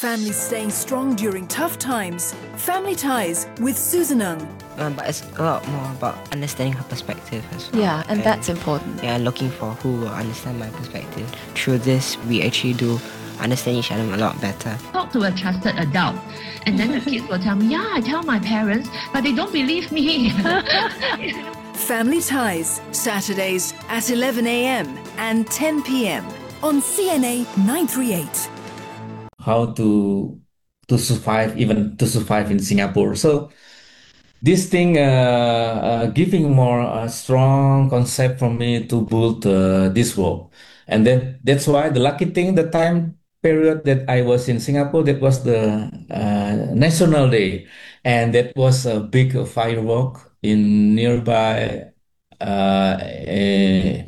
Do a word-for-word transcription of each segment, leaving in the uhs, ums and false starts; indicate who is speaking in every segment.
Speaker 1: families staying strong during tough times. Family Ties with Susan Ng.
Speaker 2: Um, but it's a lot more about understanding her perspective as well.
Speaker 3: Yeah, and, and that's important.
Speaker 2: Yeah, looking for who will understand my perspective. Through this, we actually do understand each other a lot better.
Speaker 4: Talk to a trusted adult, and then the kids will tell me, yeah, I tell my parents, but they don't believe me.
Speaker 1: Family Ties, Saturdays at eleven a.m. and ten p.m. on C N A nine thirty-eight.
Speaker 5: How to to survive, even to survive in Singapore. So this thing uh, uh, giving more uh, strong concept for me to build uh, this work. And then that's why the lucky thing, the time period that I was in Singapore, that was the uh, National Day. And that was a big firework in nearby uh, eh,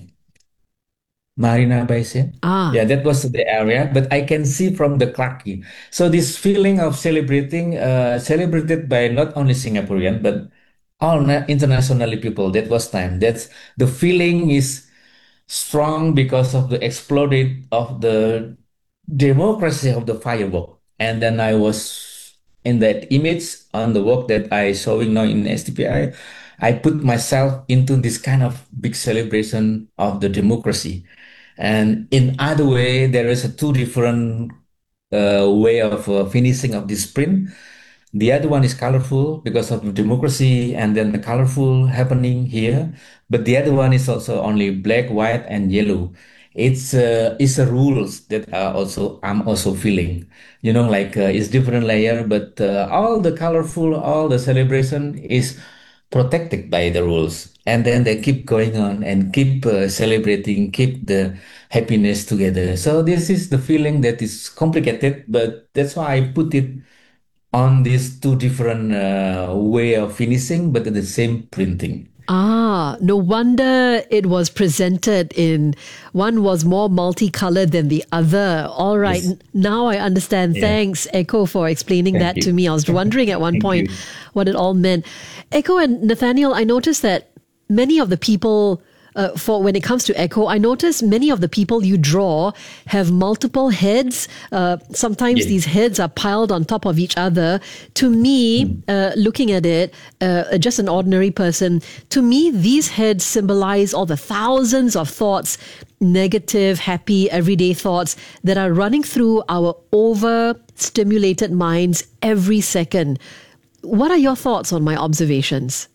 Speaker 5: Marina Bay Sands.
Speaker 6: Ah.
Speaker 5: Yeah, that was the area, but I can see from the Clarke Quay. So this feeling of celebrating, uh, celebrated by not only Singaporean, but all na- internationally people. That was time. That's the feeling is strong because of the exploded of the democracy of the firework. And then I was in that image on the work that I showing now in S T P I. I put myself into this kind of big celebration of the democracy. And in other way, there is a two different uh, way of uh, finishing of this sprint. The other one is colorful because of democracy and then the colorful happening here. But the other one is also only black, white, and yellow. It's uh, it's a rules that are also I'm also feeling. You know, like uh, it's different layer, but uh, all the colorful, all the celebration is protected by the rules. And then they keep going on and keep uh, celebrating, keep the happiness together. So this is the feeling that is complicated, but that's why I put it on these two different uh, way of finishing, but at the same printing.
Speaker 6: Ah, no wonder it was presented in, one was more multicolored than the other. All right,
Speaker 5: Yes.
Speaker 6: n- now I understand.
Speaker 5: Yeah.
Speaker 6: Thanks, Echo, for explaining
Speaker 5: Thank
Speaker 6: that
Speaker 5: you.
Speaker 6: to me. I was wondering at one
Speaker 5: Thank
Speaker 6: point
Speaker 5: you.
Speaker 6: what it all meant. Echo and Nathaniel, I noticed that many of the people, uh, for when it comes to Echo, I noticed many of the people you draw have multiple heads. Uh, sometimes
Speaker 5: Yes.
Speaker 6: these heads are piled on top of each other. To me, uh, looking at it, uh, just an ordinary person, to me, these heads symbolize all the thousands of thoughts, negative, happy, everyday thoughts that are running through our overstimulated minds every second. What are your thoughts on my observations?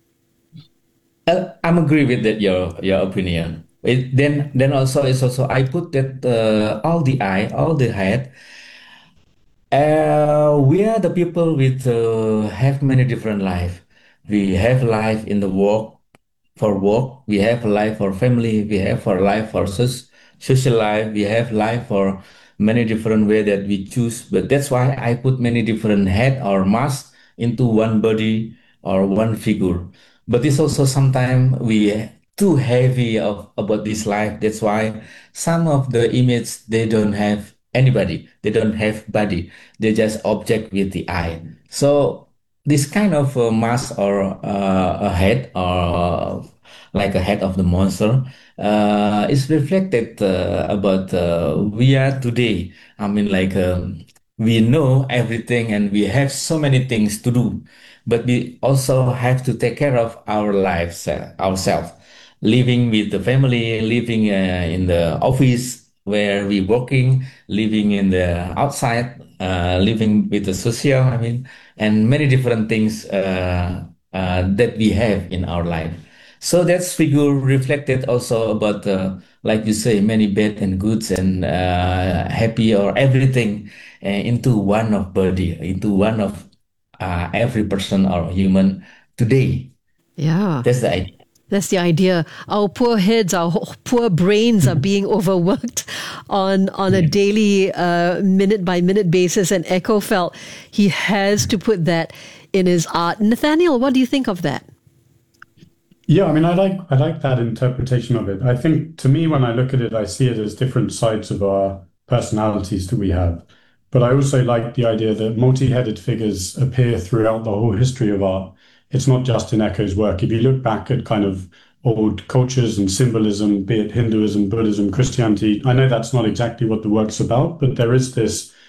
Speaker 5: Uh, I'm agree with that your your opinion. It, then then also is also I put that uh, all the eye, all the head. Uh, we are the people with uh, have many different life. We have life in the work for work. We have life for family. We have for life for soc- social life. We have life for many different way that we choose. But that's why I put many different head or mask into one body or one figure. But it's also sometimes we too heavy of about this life. That's why some of the image they don't have anybody. They don't have body. They just object with the eye. So this kind of uh, mask or uh, a head or like a head of the monster uh, is reflected uh, about uh, we are today. I mean, like um, we know everything and we have so many things to do, but we also have to take care of our lives uh, ourselves, living with the family, living uh, in the office where we working, living in the outside, uh, living with the social, I mean, and many different things uh, uh, that we have in our life. So that's figure reflected also about, uh, like you say, many bad and goods and uh, happy or everything uh, into one of body, into one of uh, every person or human today.
Speaker 6: Yeah.
Speaker 5: That's the idea.
Speaker 6: That's the idea. Our poor heads, our ho- poor brains are being overworked on on a daily, uh, minute by minute basis. And Echo felt he has to put that in his art. Nathaniel, what do you think of that?
Speaker 7: Yeah, I mean, I like I like that interpretation of it. I think to me, when I look at it, I see it as different sides of our personalities that we have. But I also like the idea that multi-headed figures appear throughout the whole history of art. It's not just in Echo's work. If you look back at kind of old cultures and symbolism, be it Hinduism, Buddhism, Christianity, I know that's not exactly what the work's about, but there is this